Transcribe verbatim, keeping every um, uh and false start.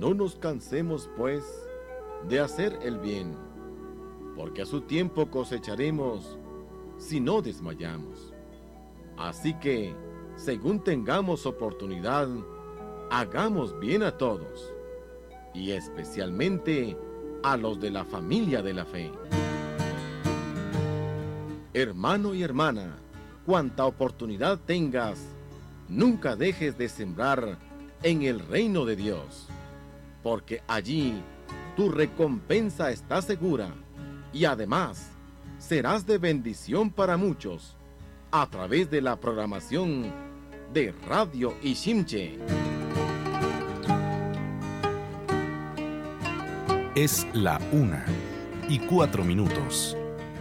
No nos cansemos, pues, de hacer el bien, porque a su tiempo cosecharemos si no desmayamos. Así que, según tengamos oportunidad, hagamos bien a todos, y especialmente a los de la familia de la fe. Hermano y hermana, cuanta oportunidad tengas, nunca dejes de sembrar en el reino de Dios, porque allí tu recompensa está segura y además serás de bendición para muchos a través de la programación de Radio Iximche. Es la una y cuatro minutos.